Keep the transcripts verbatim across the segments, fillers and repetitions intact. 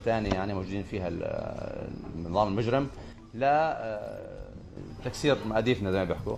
ثانية يعني موجودين فيها النظام المجرم لا تكسير مقاديفنا زي ما بيحكوا.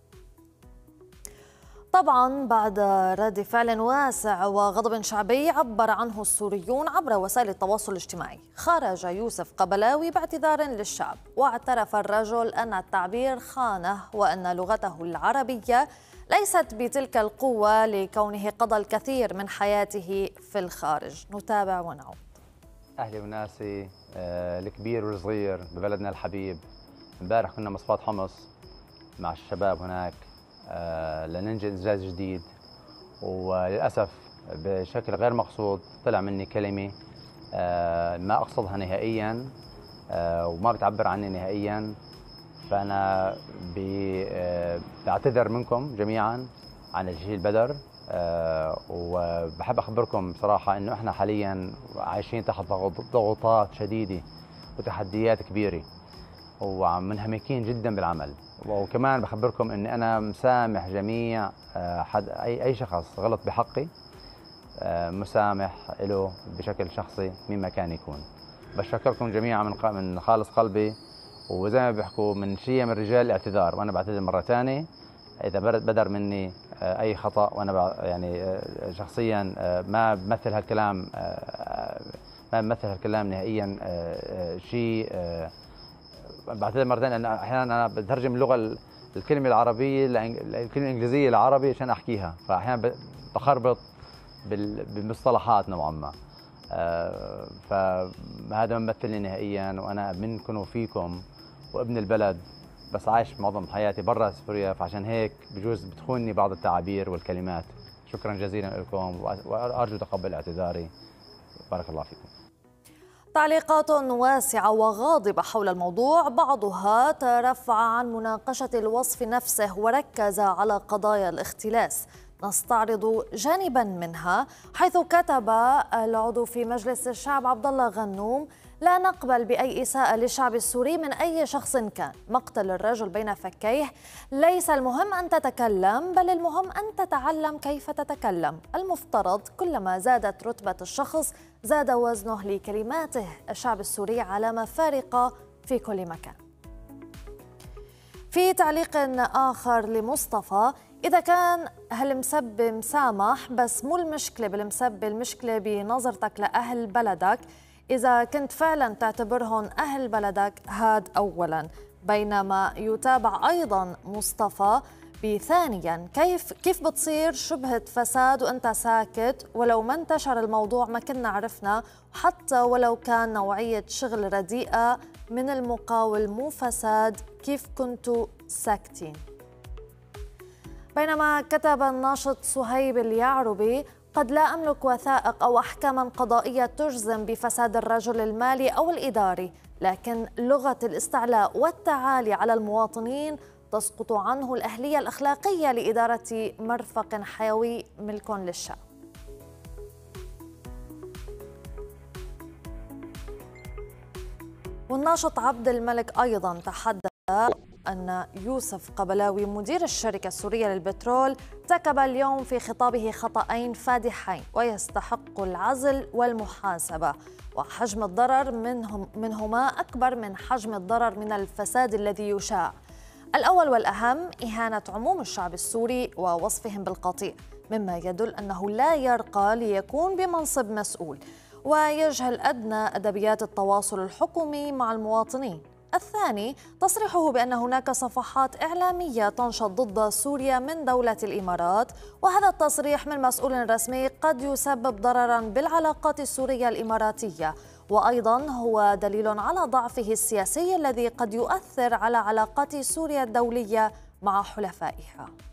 طبعا بعد رد فعل واسع وغضب شعبي عبر عنه السوريون عبر وسائل التواصل الاجتماعي، خرج يوسف قبلاوي باعتذار للشعب، واعترف الرجل أن التعبير خانه وأن لغته العربية ليست بتلك القوة لكونه قضى الكثير من حياته في الخارج. نتابع ونعود. أهلي وناسي الكبير والصغير ببلدنا الحبيب، امبارح كنا مصفاة حمص مع الشباب هناك لننجز إنجاز جديد، وللأسف بشكل غير مقصود طلع مني كلمة ما أقصدها نهائيا وما بتعبر عني نهائيا. فأنا بعتذر منكم جميعا عن الجيل البدر، وبحب أخبركم بصراحة إنه إحنا حاليا عايشين تحت ضغوطات شديدة وتحديات كبيرة ومنهمكين جدا بالعمل. وكمان بخبركم اني انا مسامح جميع حد اي اي شخص غلط بحقي، مسامح له بشكل شخصي مما كان يكون. بشكركم جميعا من من خالص قلبي، وزي ما بيحكوا من شيم الرجال الاعتذار، وانا بعتذر مره ثانيه اذا بدر مني اي خطا، وانا يعني شخصيا ما بمثل هالكلام ما بمثل هالكلام نهائيا شيء. بعتذر مرتين لان احيانا انا بترجم اللغه الكلمه العربيه الكلمه الانجليزيه العربي عشان احكيها، فاحيانا بخربط بالمصطلحات نوعا ما. فهذا ما بيمثلني نهائيا، وانا منكم وفيكم وابن البلد، بس عايش معظم حياتي برا سوريا، فعشان هيك بجوز بتخونني بعض التعابير والكلمات. شكرا جزيلا لكم وارجو تقبل اعتذاري. بارك الله فيكم. تعليقات واسعة وغاضبة حول الموضوع، بعضها ترفع عن مناقشة الوصف نفسه وركز على قضايا الاختلاس. نستعرض جانبا منها، حيث كتب العضو في مجلس الشعب عبد الله غنوم: لا نقبل بأي إساءة للشعب السوري من أي شخص كان. مقتل الرجل بين فكيه، ليس المهم أن تتكلم، بل المهم أن تتعلم كيف تتكلم. المفترض كلما زادت رتبة الشخص زاد وزنه. لكلماته الشعب السوري علامة فارقة في كل مكان. في تعليق آخر لمصطفى: إذا كان هالمسب مسامح، بس مو المشكلة بالمسب، المشكلة بنظرتك لأهل بلدك. إذا كنت فعلا تعتبرهم أهل بلدك هاد أولا. بينما يتابع أيضا مصطفى بثانيا: كيف كيف بتصير شبهة فساد وأنت ساكت؟ ولو ما انتشر الموضوع ما كنا عرفنا، وحتى ولو كان نوعية شغل رديئة من المقاول مو فساد، كيف كنتوا ساكتين؟ بينما كتب الناشط صهيب اليعربي: قد لا أملك وثائق أو أحكاما قضائية تجزم بفساد الرجل المالي أو الإداري، لكن لغة الاستعلاء والتعالي على المواطنين تسقط عنه الأهلية الأخلاقية لإدارة مرفق حيوي ملك للشعب. والناشط عبد الملك أيضا تحدث أن يوسف قبلاوي مدير الشركة السورية للبترول ارتكب اليوم في خطابه خطأين فادحين ويستحق العزل والمحاسبة، وحجم الضرر منهم منهما أكبر من حجم الضرر من الفساد الذي يشاع. الأول والأهم إهانة عموم الشعب السوري ووصفهم بالقطيع، مما يدل أنه لا يرقى ليكون بمنصب مسؤول ويجهل أدنى أدبيات التواصل الحكومي مع المواطنين. الثاني تصريحه بأن هناك صفحات إعلامية تنشط ضد سوريا من دولة الإمارات، وهذا التصريح من مسؤول رسمي قد يسبب ضررا بالعلاقات السورية الإماراتية، وأيضا هو دليل على ضعفه السياسي الذي قد يؤثر على علاقات سوريا الدولية مع حلفائها.